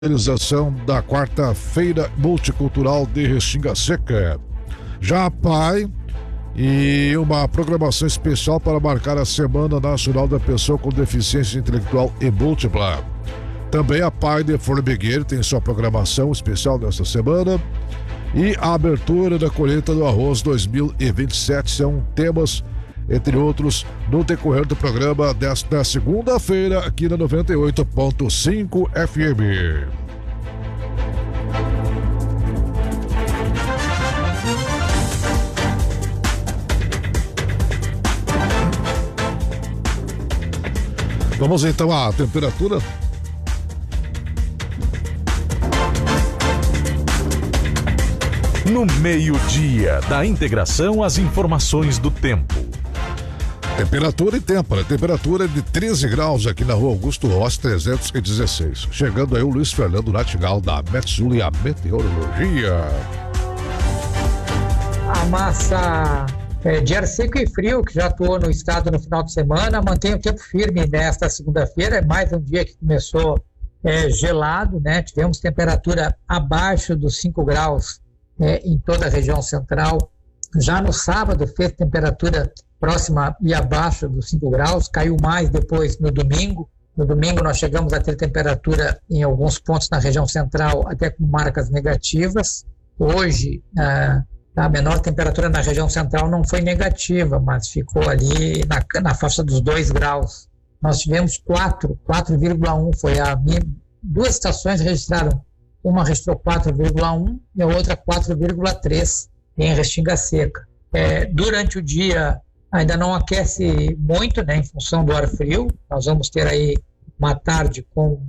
realização da quarta-feira multicultural de Restinga Seca. Já a PAI e uma programação especial para marcar a Semana Nacional da Pessoa com Deficiência Intelectual e Múltipla. Também a PAI de Formigueiro tem sua programação especial nesta semana. E a abertura da colheita do arroz 2027 são temas, entre outros, no decorrer do programa desta segunda-feira aqui na 98.5 FM. Vamos então à temperatura. No meio-dia da integração, as informações do tempo. Temperatura e tempo, né? Temperatura de 13 graus aqui na rua Augusto Rossi, 316. Chegando aí o Luiz Fernando Natigal da Metsul e a Meteorologia. A massa de ar seco e frio que já atuou no estado no final de semana mantém o tempo firme nesta segunda-feira. É mais um dia que começou gelado, né? Tivemos temperatura abaixo dos 5 graus em toda a região central. Já no sábado fez temperatura próxima e abaixo dos 5 graus, caiu mais depois no domingo. No domingo nós chegamos a ter temperatura em alguns pontos na região central até com marcas negativas. Hoje a menor temperatura na região central não foi negativa, mas ficou ali na faixa dos 2 graus. Nós tivemos 4,1 foi duas estações registraram. Uma registrou 4,1 e a outra 4,3 em Restinga Seca. Durante o dia ainda não aquece muito, né, em função do ar frio. Nós vamos ter aí uma tarde com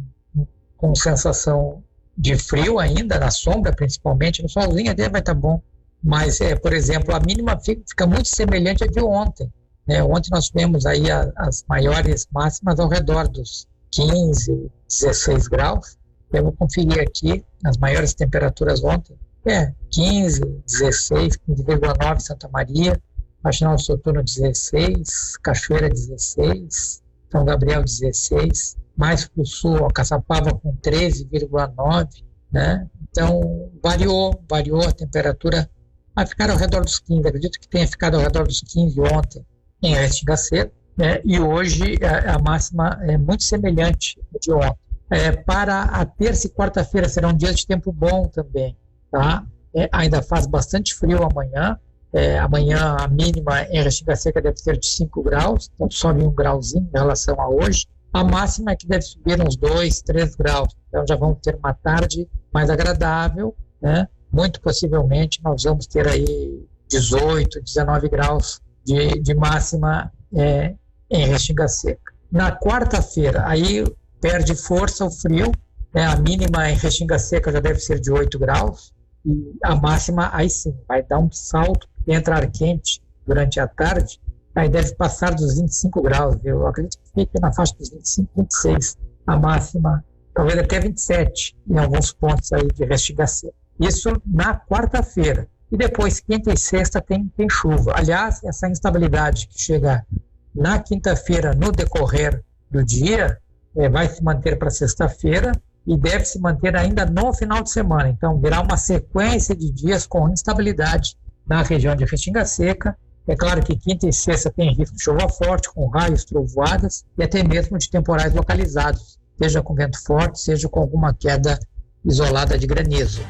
sensação de frio ainda, na sombra principalmente. No solzinho até vai estar bom. Mas, por exemplo, a mínima fica muito semelhante à de ontem. Ontem nós tivemos aí as maiores máximas ao redor dos 15, 16 graus. Eu vou conferir aqui as maiores temperaturas ontem. 15, 16, 15,9 Santa Maria, Marginal do Soturno 16, Cachoeira 16, São Gabriel 16, mais para o sul, Caçapava com 13,9, né? Então variou a temperatura, vai ficar ao redor dos 15, acredito que tenha ficado ao redor dos 15 ontem em Restinga Seca, né? E hoje a máxima é muito semelhante à de ontem. Para a terça e quarta-feira serão dias de tempo bom também, tá? Ainda faz bastante frio amanhã. Amanhã a mínima em Restinga Seca deve ser de 5 graus, então sobe 1 grauzinho em relação a hoje. A máxima é que deve subir uns 2, 3 graus, então já vamos ter uma tarde mais agradável, né? Muito possivelmente nós vamos ter aí 18, 19 graus de máxima em Restinga Seca. Na quarta-feira, aí perde força o frio, né? A mínima em Restinga Seca já deve ser de 8 graus e a máxima aí sim vai dar um salto, entra ar quente durante a tarde, aí deve passar dos 25 graus, eu acredito que fique na faixa dos 25, 26, a máxima talvez até 27 em alguns pontos aí de Restinga Seca. Isso na quarta-feira. E depois, quinta e sexta, tem chuva. Aliás, essa instabilidade que chega na quinta-feira no decorrer do dia vai se manter para sexta-feira e deve se manter ainda no final de semana. Então, virá uma sequência de dias com instabilidade na região de Restinga Seca. É claro que quinta e sexta tem risco de chuva forte, com raios, trovoadas e até mesmo de temporais localizados, seja com vento forte, seja com alguma queda isolada de granizo.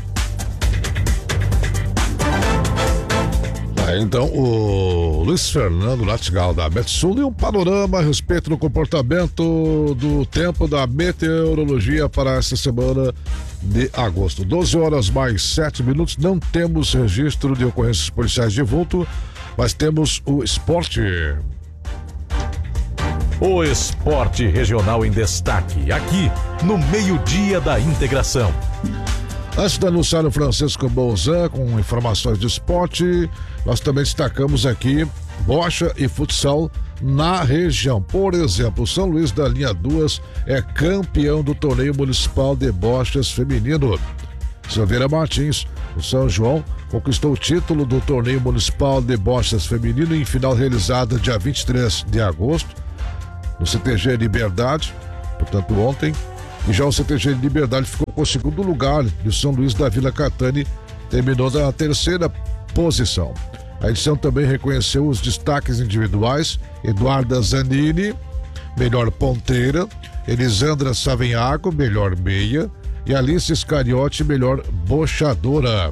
Então, o Luiz Fernando Natigal da Metsul e um panorama a respeito do comportamento do tempo da meteorologia para esta semana de agosto. 12 horas mais 7 minutos, não temos registro de ocorrências policiais de vulto, mas temos o esporte. O esporte regional em destaque, aqui no meio-dia da integração. Antes de anunciar o Francisco Bolzan com informações de esporte, nós também destacamos aqui bocha e futsal na região. Por exemplo, o São Luís da Linha 2 é campeão do torneio municipal de bochas feminino. Silveira Martins, o São João, conquistou o título do torneio municipal de bochas feminino em final realizada dia 23 de agosto no CTG Liberdade, portanto ontem. E já o CTG Liberdade ficou com o segundo lugar de São Luís da Vila Catani, terminou na terceira posição. A edição também reconheceu os destaques individuais: Eduarda Zanini, melhor ponteira; Elisandra Savenhago, melhor meia; e Alice Iscariote, melhor bochadora.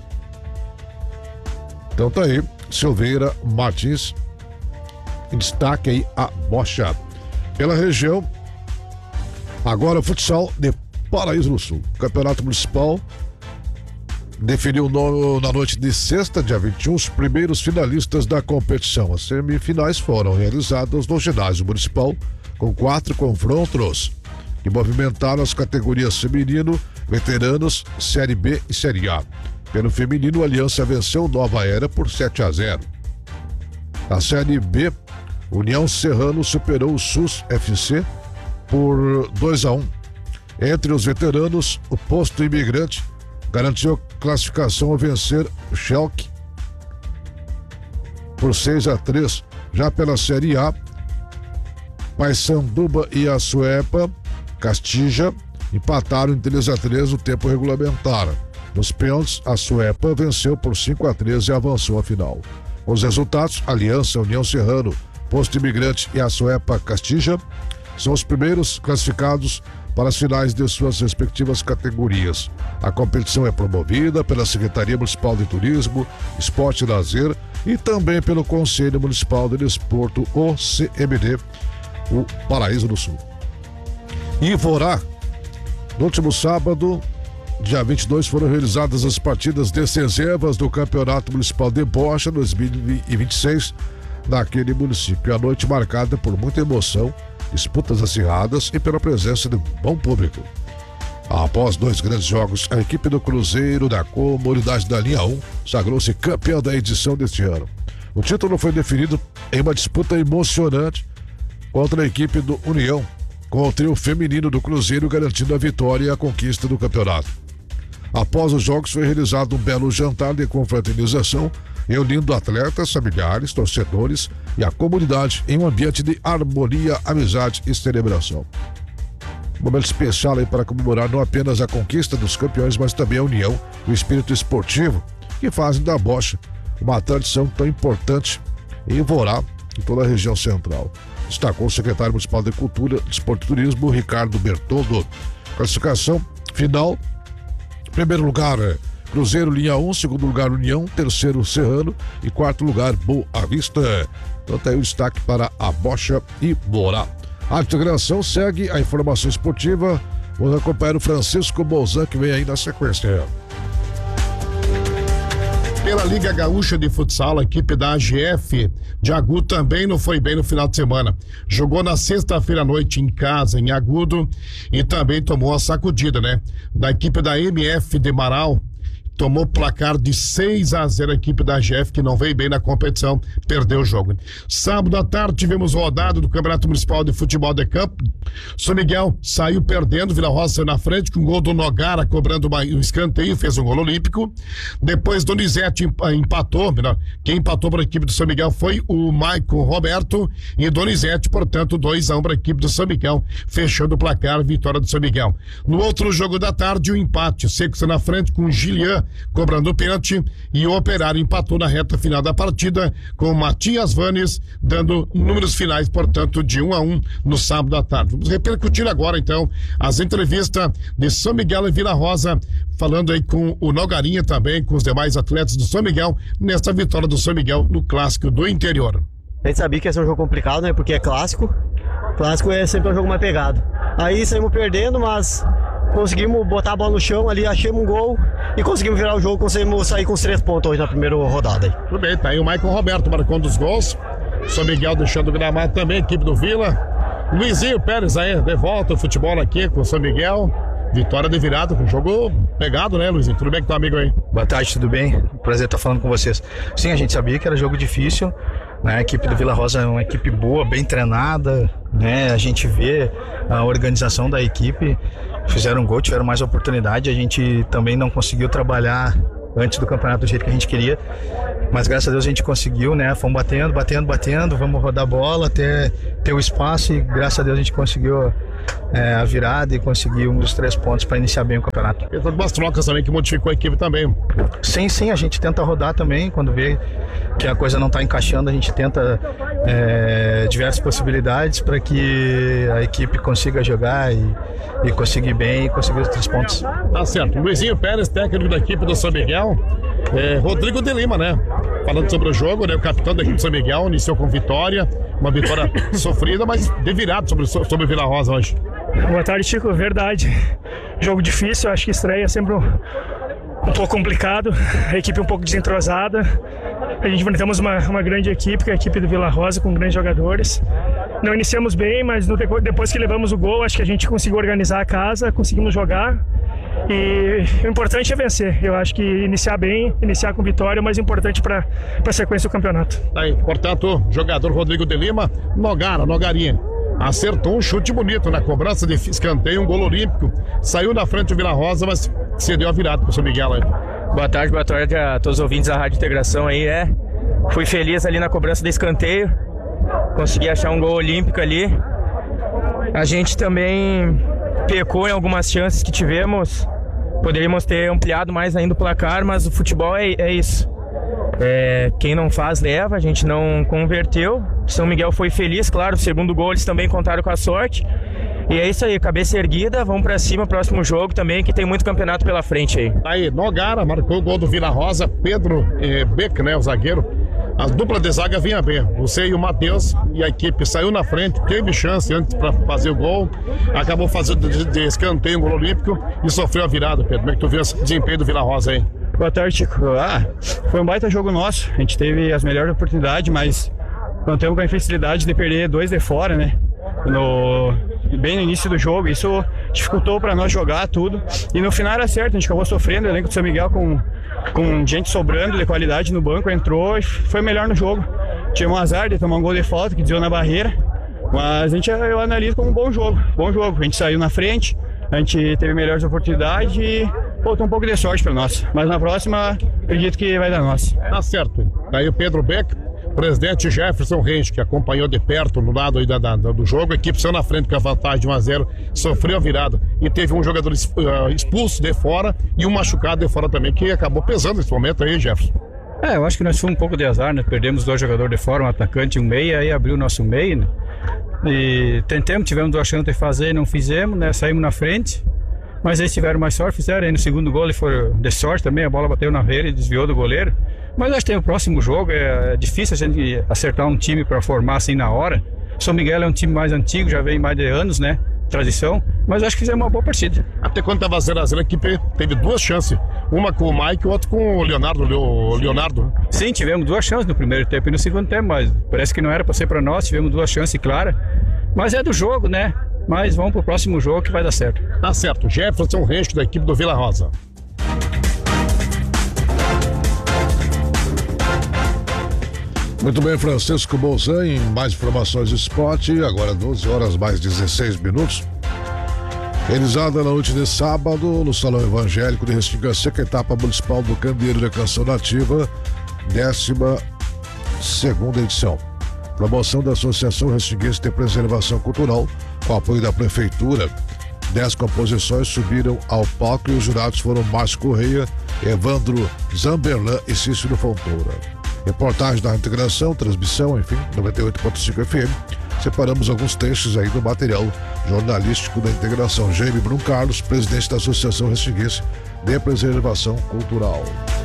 Então tá aí, Silveira Martins, em destaque aí a bocha. Pela região, agora o futsal de Paraíso do Sul. O Campeonato Municipal definiu na noite de sexta, dia 21, os primeiros finalistas da competição. As semifinais foram realizadas no ginásio municipal, com 4 confrontos que movimentaram as categorias feminino, veteranos, Série B e Série A. Pelo feminino, a Aliança venceu Nova Era por 7-0. Na Série B, União Serrano superou o SUS FC por 2-1. Entre os veteranos, o Posto Imigrante garantiu classificação ao vencer o Schalke por 6-3. Já pela Série A, Paysanduba e a Suepa Castija empataram em 3-3 no tempo regulamentar. Nos pênaltis, a Suepa venceu por 5-3 e avançou à final. Com os resultados, Aliança, União Serrano, Posto Imigrante e a Suepa Castija são os primeiros classificados para as finais de suas respectivas categorias. A competição é promovida pela Secretaria Municipal de Turismo, Esporte e Lazer e também pelo Conselho Municipal de Desporto, o CMD, o Paraíso do Sul. Ivorá, no último sábado, dia 22, foram realizadas as partidas decisivas do Campeonato Municipal de Bocha 2026 naquele município. A noite marcada por muita emoção, disputas acirradas e pela presença de um bom público. Após 2 grandes jogos, a equipe do Cruzeiro da comunidade da linha 1 sagrou-se campeã da edição deste ano. O título foi definido em uma disputa emocionante contra a equipe do União, com o trio feminino do Cruzeiro garantindo a vitória e a conquista do campeonato. Após os jogos, foi realizado um belo jantar de confraternização, reunindo atletas, familiares, torcedores e a comunidade em um ambiente de harmonia, amizade e celebração. Um momento especial aí para comemorar não apenas a conquista dos campeões, mas também a união e o espírito esportivo que fazem da bocha uma tradição tão importante em Ivorá e toda a região central. Destacou o secretário municipal de Cultura, Desporto e Turismo, Ricardo Bertoldo. Classificação final: primeiro lugar, Cruzeiro, linha 1, segundo lugar, União, terceiro, Serrano e quarto lugar, Boa Vista. Então tá aí o destaque para a bocha e Borá. A integração segue a informação esportiva. Vamos acompanhar o Francisco Bolzan, que vem aí na sequência. Pela Liga Gaúcha de Futsal, a equipe da AGF de Agudo também não foi bem no final de semana. Jogou na sexta-feira à noite em casa, em Agudo, e também tomou a sacudida, né? Da equipe da MF de Marau. Tomou placar de 6-0 a equipe da AGF, que não veio bem na competição, perdeu o jogo. Sábado à tarde tivemos rodada do Campeonato Municipal de Futebol de Campo. São Miguel saiu perdendo, Vila Rosa saiu na frente com um gol do Nogara, cobrando um escanteio, fez um gol olímpico. Depois Donizete empatou, quem empatou para a equipe do São Miguel foi o Maicon Roberto, e Donizete, portanto, 2-1 para a equipe do São Miguel, fechando o placar, vitória do São Miguel. No outro jogo da tarde, o empate, Seco na frente com o Gilian cobrando o pênalti, e o Operário empatou na reta final da partida com o Matias Vanes, dando números finais, portanto, de 1-1 no sábado à tarde. Vamos repercutir agora, então, as entrevistas de São Miguel e Vila Rosa, falando aí com o Nogarinha também, com os demais atletas do São Miguel, nesta vitória do São Miguel no Clássico do Interior. A gente sabia que ia ser um jogo complicado, né, porque é clássico. Clássico é sempre um jogo mais pegado. Aí saímos perdendo, mas conseguimos botar a bola no chão ali, achamos um gol e conseguimos virar o jogo, conseguimos sair com os 3 pontos hoje na primeira rodada. Aí. Tudo bem, tá aí o Maicon Roberto marcando os gols, São Miguel deixando o gramado também, equipe do Vila. Luizinho Pérez aí, de volta ao futebol aqui com o São Miguel. Vitória de virada, um jogo pegado, né, Luizinho? Tudo bem com teu amigo aí? Boa tarde, tudo bem? Prazer estar falando com vocês. Sim, a gente sabia que era jogo difícil, né? A equipe do Vila Rosa é uma equipe boa, bem treinada, né? A gente vê a organização da equipe, fizeram um gol, tiveram mais oportunidade, a gente também não conseguiu trabalhar antes do campeonato do jeito que a gente queria, mas graças a Deus a gente conseguiu, né? Fomos batendo, vamos rodar a bola até ter o espaço, e graças a Deus a gente conseguiu a virada e conseguimos os 3 pontos para iniciar bem o campeonato. Teve algumas trocas também que modificou a equipe também. Sim, a gente tenta rodar também, quando vê que a coisa não está encaixando, a gente tenta diversas possibilidades para que a equipe consiga jogar e conseguir bem e conseguir os 3 pontos. Tá certo. Luizinho Pérez, técnico da equipe do São Miguel. Rodrigo de Lima, né? Falando sobre o jogo, né? O capitão da equipe do São Miguel iniciou com vitória, uma vitória sofrida, mas de virado sobre o Vila Rosa hoje. Boa tarde, Chico. Verdade. Jogo difícil, acho que estreia sempre um pouco complicado, a equipe um pouco desentrosada. A gente enfrentamos uma grande equipe, que é a equipe do Vila Rosa, com grandes jogadores. Não iniciamos bem, mas depois que levamos o gol, acho que a gente conseguiu organizar a casa, conseguimos jogar. E o importante é vencer. Eu acho que iniciar bem, iniciar com vitória é o mais importante para a sequência do campeonato. Aí, portanto, jogador Rodrigo de Lima, Nogarinha, acertou um chute bonito na cobrança de escanteio, um gol olímpico. Saiu na frente do Vila Rosa, mas cedeu a virada para o São Miguel aí. Boa tarde a todos os ouvintes da Rádio Integração aí. Fui feliz ali na cobrança do escanteio, consegui achar um gol olímpico ali. A gente também pecou em algumas chances que tivemos, poderíamos ter ampliado mais ainda o placar, mas o futebol é isso. Quem não faz leva, a gente não converteu. São Miguel foi feliz, claro, o segundo gol eles também contaram com a sorte. E é isso aí, cabeça erguida, vamos pra cima, próximo jogo também, que tem muito campeonato pela frente aí. Aí, Nogara marcou o gol do Vila Rosa, Pedro Beck, né, o zagueiro. A dupla de zaga vinha bem, você e o Matheus, e a equipe saiu na frente, teve chance antes para fazer o gol, acabou fazendo de escanteio um gol olímpico e sofreu a virada, Pedro. Como é que tu viu esse desempenho do Vila Rosa aí? Boa tarde, Chico. Foi um baita jogo nosso, a gente teve as melhores oportunidades, mas contamos com a infelicidade de perder 2 de fora, né? Bem no início do jogo, isso dificultou para nós jogar tudo, e no final era certo, a gente acabou sofrendo. O elenco do São Miguel com gente sobrando de qualidade no banco, entrou e foi melhor no jogo. Tinha um azar de tomar um gol de falta que desviou na barreira, mas eu analiso como um bom jogo. A gente saiu na frente, a gente teve melhores oportunidades e faltou um pouco de sorte para nós, mas na próxima acredito que vai dar nós. Tá certo. Daí o Pedro Beck, presidente Jefferson Reis, que acompanhou de perto no lado aí do jogo. A equipe saiu na frente com a vantagem de 1-0, sofreu a virada e teve um jogador expulso de fora e um machucado de fora também, que acabou pesando nesse momento aí, Jefferson. Eu acho que nós fomos um pouco de azar, né? Perdemos 2 jogadores de fora, um atacante e um meia, aí abriu o nosso meio, né? E tivemos 2 chances de fazer, não fizemos, né? Saímos na frente, mas eles tiveram mais sorte, fizeram. Aí no segundo gol ele foi de sorte também, a bola bateu na rede e desviou do goleiro. Mas acho que tem o próximo jogo, é difícil a gente acertar um time para formar assim na hora. São Miguel é um time mais antigo, já vem mais de anos, né? Tradição, mas acho que fizemos uma boa partida. Até quando estava 0-0, a equipe teve 2 chances, uma com o Mike e outra com o Leonardo. Sim, tivemos 2 chances no primeiro tempo e no segundo tempo, mas parece que não era para ser para nós. Tivemos 2 chances claras, mas é do jogo, né? Mas vamos pro próximo jogo que vai dar certo. Tá certo. Jefferson Reis, da equipe do Vila Rosa. Muito bem, Francisco Bolzan, em mais informações de esporte, agora 12 horas mais 16 minutos. Realizada na noite de sábado, no Salão Evangélico de Restinga Seca, etapa municipal do Candeeiro da Canção Nativa, 12ª edição. Promoção da Associação Restinguense de Preservação Cultural, com apoio da Prefeitura. 10 composições subiram ao palco e os jurados foram Márcio Correia, Evandro Zamberlan e Cícero Fontoura. Reportagem da Integração, transmissão, enfim, 98.5 FM. Separamos alguns trechos aí do material jornalístico da Integração. Jaime Brum Carlos, presidente da Associação Restinguense de Preservação Cultural.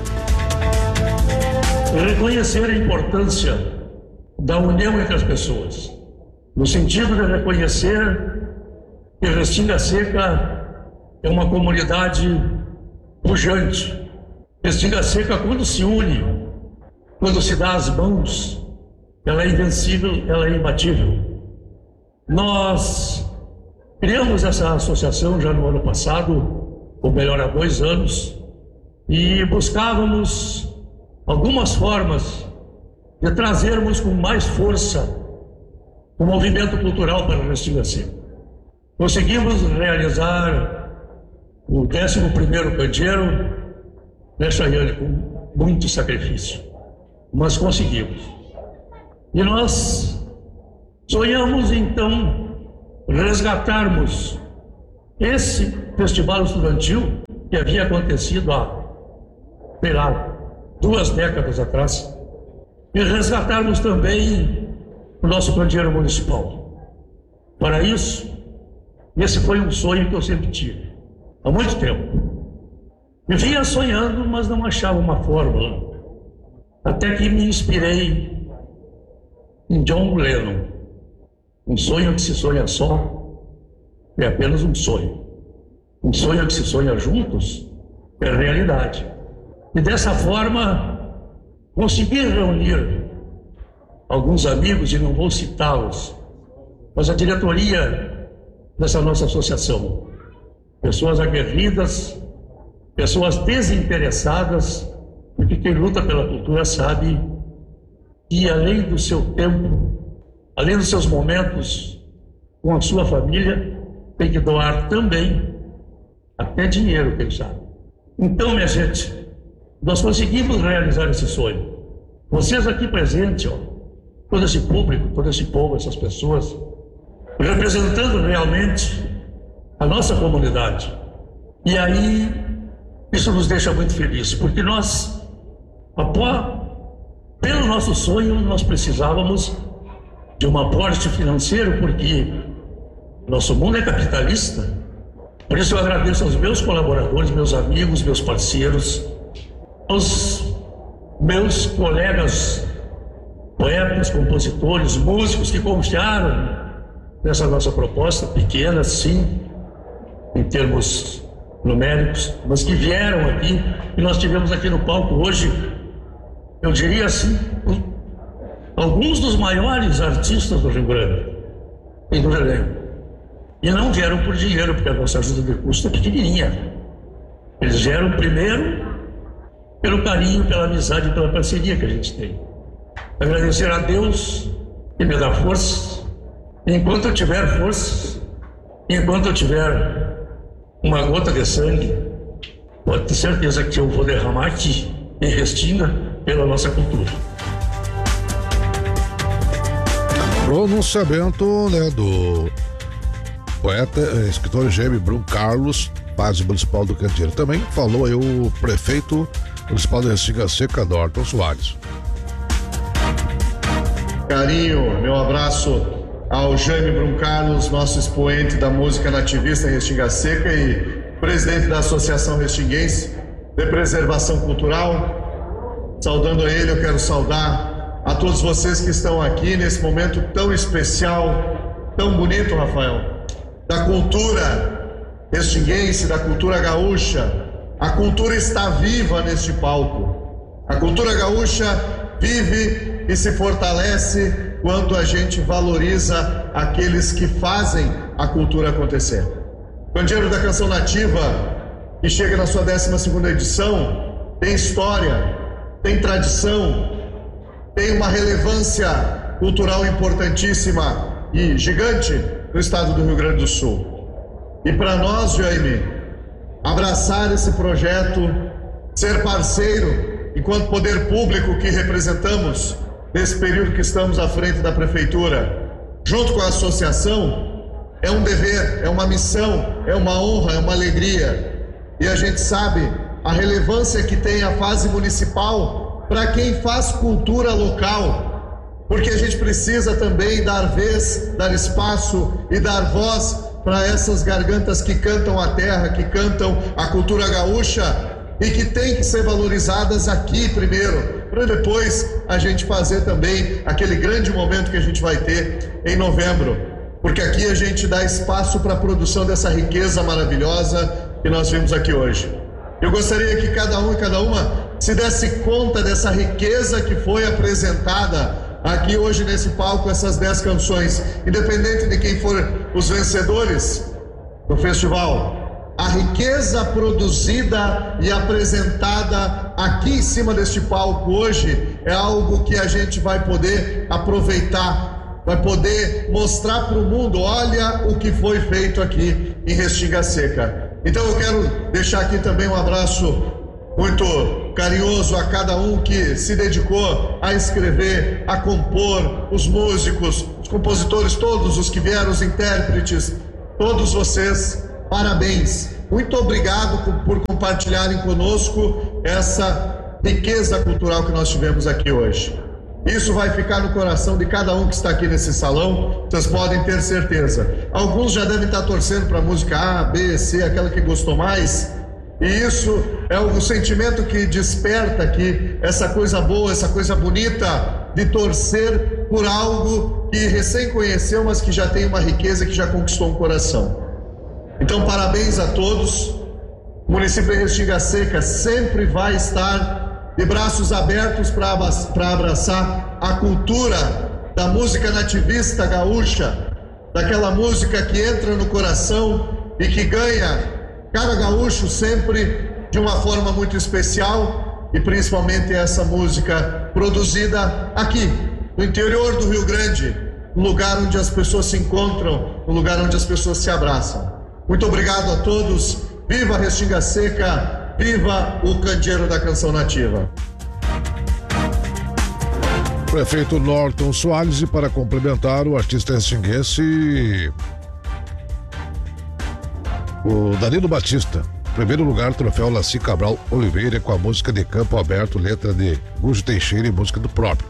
Reconhecer a importância da união entre as pessoas, no sentido de reconhecer que Restinga Seca é uma comunidade pujante. Restinga Seca, quando se une, quando se dá as mãos, ela é invencível, ela é imbatível. Nós criamos essa associação já no ano passado, ou melhor, há 2 anos, e buscávamos algumas formas de trazermos com mais força o movimento cultural para Restinga Seca. Conseguimos realizar o 11º Candeeiro, né, Chayane, com muito sacrifício. Mas conseguimos. E nós sonhamos então resgatarmos esse festival estudantil que havia acontecido há, sei lá, 2 décadas atrás, e resgatarmos também o nosso candeeiro municipal. Para isso, esse foi um sonho que eu sempre tive, há muito tempo. Me vinha sonhando, mas não achava uma fórmula. Até que me inspirei em John Lennon. Um sonho que se sonha só é apenas um sonho. Um sonho que se sonha juntos é realidade. E dessa forma, consegui reunir alguns amigos, e não vou citá-los, mas a diretoria dessa nossa associação. Pessoas aguerridas, pessoas desinteressadas, porque quem luta pela cultura sabe que, além do seu tempo, além dos seus momentos com a sua família, tem que doar também até dinheiro, quem sabe. Então, minha gente, nós conseguimos realizar esse sonho. Vocês aqui presentes, ó, todo esse público, todo esse povo, essas pessoas, representando realmente a nossa comunidade. E aí, isso nos deixa muito felizes, porque nós, pelo nosso sonho, nós precisávamos de um aporte financeiro, porque nosso mundo é capitalista. Por isso eu agradeço aos meus colaboradores, meus amigos, meus parceiros, aos meus colegas poetas, compositores, músicos que confiaram nessa nossa proposta, pequena, sim, em termos numéricos, mas que vieram aqui, e nós tivemos aqui no palco hoje, eu diria assim, alguns dos maiores artistas do Rio Grande e do Belém. E não vieram por dinheiro, porque a nossa ajuda de custo é pequenininha. Eles vieram primeiro pelo carinho, pela amizade e pela parceria que a gente tem. Agradecer a Deus que me dá força. Enquanto eu tiver força, enquanto eu tiver uma gota de sangue, pode ter certeza que eu vou derramar aqui, em Restinga, pela nossa cultura. Pronunciamento, né, do poeta, escritor Jaime Brum Carlos, base municipal do Candeeiro. Também falou aí o prefeito municipal de Restinga Seca, Norton Soares. Carinho, meu abraço ao Jaime Brum Carlos, nosso expoente da música nativista em Restinga Seca e presidente da Associação Restinguense de Preservação Cultural. Saudando a ele, eu quero saudar a todos vocês que estão aqui nesse momento tão especial, tão bonito, Rafael, da cultura restinguense, da cultura gaúcha. A cultura está viva neste palco. A cultura gaúcha vive e se fortalece quando a gente valoriza aqueles que fazem a cultura acontecer. O Candeeiro da Canção Nativa, que chega na sua 12ª edição, tem história, tem tradição, tem uma relevância cultural importantíssima e gigante no estado do Rio Grande do Sul. E para nós, Jaime, abraçar esse projeto, ser parceiro, enquanto poder público que representamos nesse período que estamos à frente da prefeitura, junto com a associação, é um dever, é uma missão, é uma honra, é uma alegria. E a gente sabe a relevância que tem a fase municipal para quem faz cultura local, porque a gente precisa também dar vez, dar espaço e dar voz para essas gargantas que cantam a terra, que cantam a cultura gaúcha e que tem que ser valorizadas aqui primeiro, para depois a gente fazer também aquele grande momento que a gente vai ter em novembro, porque aqui a gente dá espaço para a produção dessa riqueza maravilhosa que nós vimos aqui hoje. Eu gostaria que cada um e cada uma se desse conta dessa riqueza que foi apresentada aqui hoje nesse palco, essas 10 canções, independente de quem for os vencedores do festival. A riqueza produzida e apresentada aqui em cima deste palco hoje é algo que a gente vai poder aproveitar, vai poder mostrar para o mundo, olha o que foi feito aqui em Restinga Seca. Então eu quero deixar aqui também um abraço muito carinhoso a cada um que se dedicou a escrever, a compor, os músicos, os compositores todos, os que vieram, os intérpretes, todos vocês, parabéns. Muito obrigado por compartilharem conosco essa riqueza cultural que nós tivemos aqui hoje. Isso vai ficar no coração de cada um que está aqui nesse salão, vocês podem ter certeza. Alguns já devem estar torcendo para a música A, B, C, aquela que gostou mais. E isso é o sentimento que desperta aqui, essa coisa boa, essa coisa bonita de torcer por algo que recém conheceu, mas que já tem uma riqueza, que já conquistou um coração. Então, parabéns a todos. O município de Restinga Seca sempre vai estar de braços abertos para abraçar a cultura da música nativista gaúcha, daquela música que entra no coração e que ganha cada gaúcho sempre de uma forma muito especial, e principalmente essa música produzida aqui, no interior do Rio Grande, no lugar onde as pessoas se encontram, no lugar onde as pessoas se abraçam. Muito obrigado a todos. Viva Restinga Seca! Viva o candeeiro da canção nativa. Prefeito Norton Soares, e para complementar, o artista restinguense, o Danilo Batista. Primeiro lugar, troféu Laci Cabral Oliveira, com a música de Campo Aberto, letra de Gujo Teixeira e música do próprio.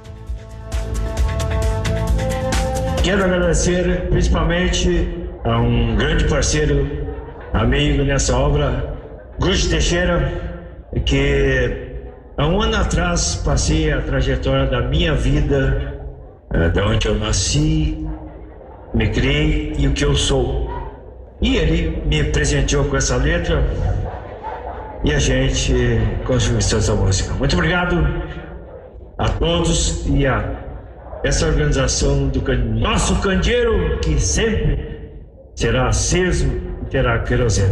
Quero agradecer principalmente a um grande parceiro, amigo nessa obra, Gujo Teixeira, que há um ano atrás passei a trajetória da minha vida, da onde eu nasci, me criei e o que eu sou. E ele me presenteou com essa letra e a gente construiu essa música. Muito obrigado a todos e a essa organização do nosso candeeiro, que sempre será aceso e terá querosene.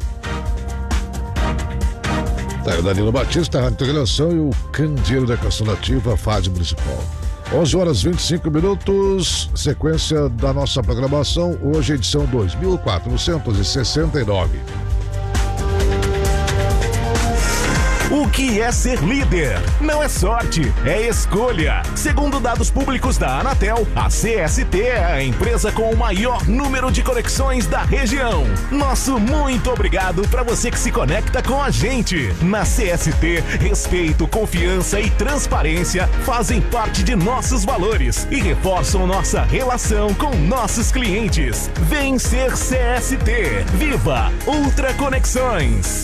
Tá, o Danilo Batista, a Rádio Integração, e o candeeiro da canção nativa, fase municipal. 11 horas 25 minutos, sequência da nossa programação, hoje edição 2469. O que é ser líder? Não é sorte, é escolha. Segundo dados públicos da Anatel, a CST é a empresa com o maior número de conexões da região. Nosso muito obrigado para você que se conecta com a gente. Na CST, respeito, confiança e transparência fazem parte de nossos valores e reforçam nossa relação com nossos clientes. Vem ser CST. Viva Ultra Conexões.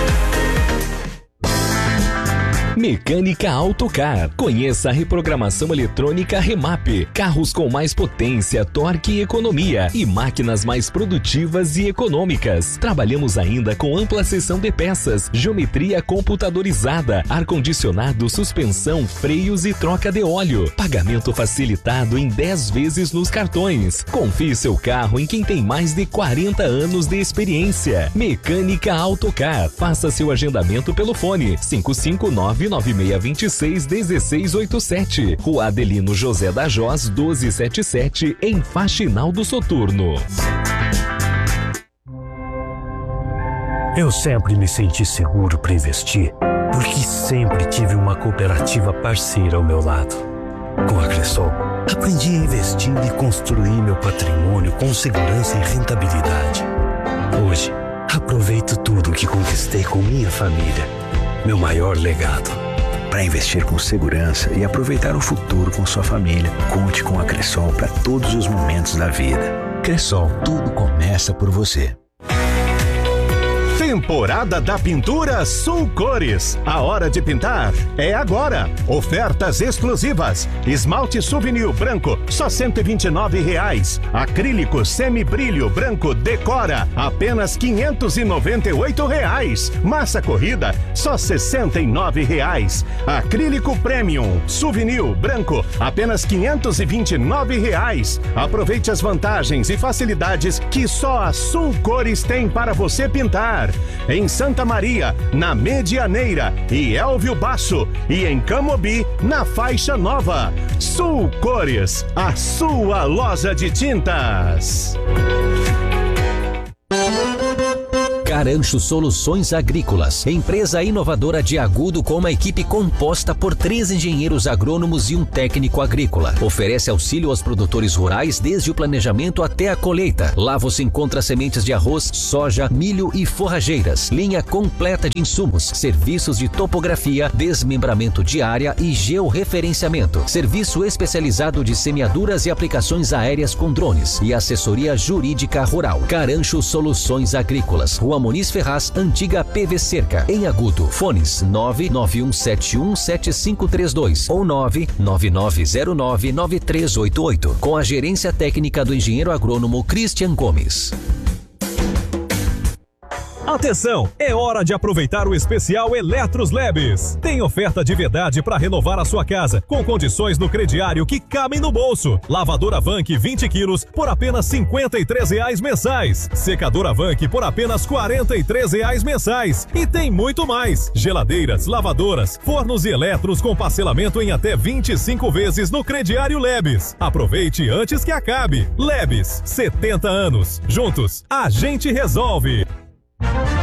Mecânica Autocar. Conheça a reprogramação eletrônica Remap. Carros com mais potência, torque e economia e máquinas mais produtivas e econômicas. Trabalhamos ainda com ampla seção de peças, geometria computadorizada, ar-condicionado, suspensão, freios e troca de óleo. Pagamento facilitado em 10 vezes nos cartões. Confie seu carro em quem tem mais de 40 anos de experiência. Mecânica Autocar. Faça seu agendamento pelo fone 559-9626-1687. Rua Adelino José da Jós, 1277, em Faxinal do Soturno. Eu sempre me senti seguro para investir, porque sempre tive uma cooperativa parceira ao meu lado. Com a Cressol, aprendi a investir e construir meu patrimônio com segurança e rentabilidade. Hoje, aproveito tudo que conquistei com minha família. Meu maior legado. Para investir com segurança e aproveitar o futuro com sua família, conte com a Cressol para todos os momentos da vida. Cressol, tudo começa por você. Temporada da Pintura Sul Cores. A hora de pintar é agora. Ofertas exclusivas. Esmalte Souvenir branco, só R$129. Acrílico semibrilho branco Decora, apenas R$598. Massa corrida, só R$69. Acrílico Premium Souvenir branco, apenas R$529. Aproveite as vantagens e facilidades que só a Sul Cores tem para você pintar. Em Santa Maria, na Medianeira e Elvio Basso, e em Camobi, na Faixa Nova. Sul Cores, a sua loja de tintas. Carancho Soluções Agrícolas, empresa inovadora de Agudo com uma equipe composta por 3 engenheiros agrônomos e um técnico agrícola. Oferece auxílio aos produtores rurais desde o planejamento até a colheita. Lá você encontra sementes de arroz, soja, milho e forrageiras, linha completa de insumos, serviços de topografia, desmembramento de área e georreferenciamento, serviço especializado de semeaduras e aplicações aéreas com drones e assessoria jurídica rural. Carancho Soluções Agrícolas, Rua Muniz Ferraz, antiga PV Cerca, em Agudo. Fones 991717532 ou 999099388, com a gerência técnica do engenheiro agrônomo Christian Gomes. Atenção, é hora de aproveitar o especial Eletros Labs. Tem oferta de verdade para renovar a sua casa, com condições no crediário que cabem no bolso. Lavadora Vank 20 quilos por apenas R$ 53 mensais. Secadora Vank por apenas R$ 43 mensais. E tem muito mais. Geladeiras, lavadoras, fornos e eletros com parcelamento em até 25 vezes no crediário Labs. Aproveite antes que acabe. Labs, 70 anos. Juntos, a gente resolve.